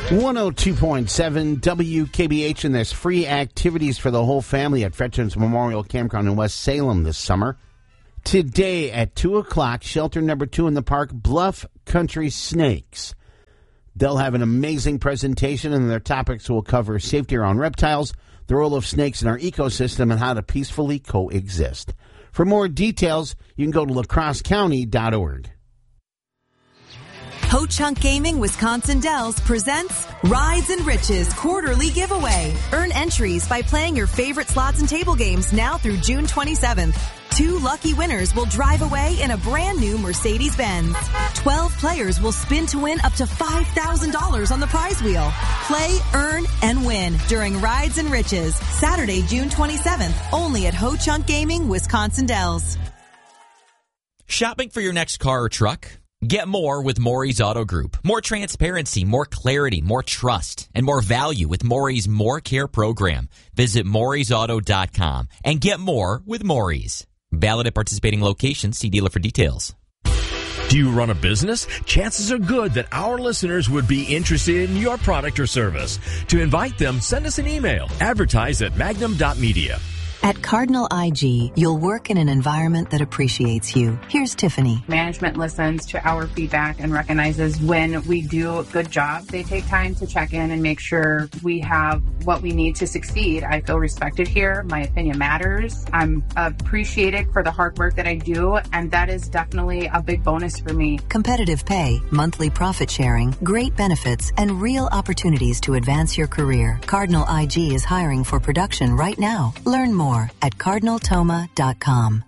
102.7 WKBH, and there's free activities for the whole family at Veterans Memorial Campground in West Salem this summer. Today at 2 o'clock, shelter number 2 in the park, Bluff Country Snakes. They'll have an amazing presentation, and their topics will cover safety around reptiles, the role of snakes in our ecosystem, and how to peacefully coexist. For more details, you can go to lacrossecounty.org. Ho-Chunk Gaming Wisconsin Dells presents Rides and Riches Quarterly Giveaway. Earn entries by playing your favorite slots and table games now through June 27th. 2 lucky winners will drive away in a brand new Mercedes-Benz. 12 players will spin to win up to $5,000 on the prize wheel. Play, earn, and win during Rides and Riches, Saturday, June 27th, only at Ho-Chunk Gaming Wisconsin Dells. Shopping for your next car or truck? Get more with Maury's Auto Group. More transparency, more clarity, more trust, and more value with Maury's More Care program. Visit Maury'sAuto.com and get more with Maury's. Valid at participating locations. See dealer for details. Do you run a business? Chances are good that our listeners would be interested in your product or service. To invite them, send us an email. Advertise at magnum.media. At Cardinal IG, you'll work in an environment that appreciates you. Here's Tiffany. Management listens to our feedback and recognizes when we do a good job. They take time to check in and make sure we have what we need to succeed. I feel respected here. My opinion matters. I'm appreciated for the hard work that I do, and that is definitely a big bonus for me. Competitive pay, monthly profit sharing, great benefits, and real opportunities to advance your career. Cardinal IG is hiring for production right now. Learn more at cardinaltoma.com.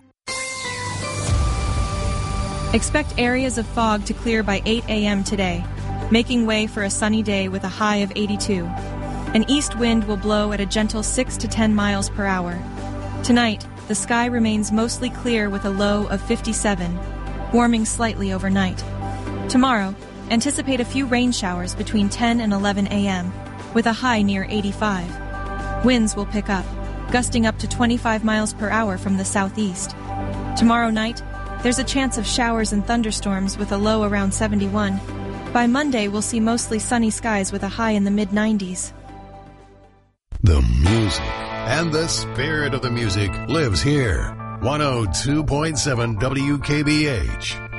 Expect areas of fog to clear by 8 a.m. today, making way for a sunny day with a high of 82. An east wind will blow at a gentle 6 to 10 miles per hour. Tonight, the sky remains mostly clear with a low of 57, warming slightly overnight. Tomorrow, anticipate a few rain showers between 10 and 11 a.m., with a high near 85. Winds will pick up, gusting up to 25 miles per hour from the southeast. Tomorrow night, there's a chance of showers and thunderstorms with a low around 71. By Monday, we'll see mostly sunny skies with a high in the mid-90s. The music and the spirit of the music lives here. 102.7 WKBH.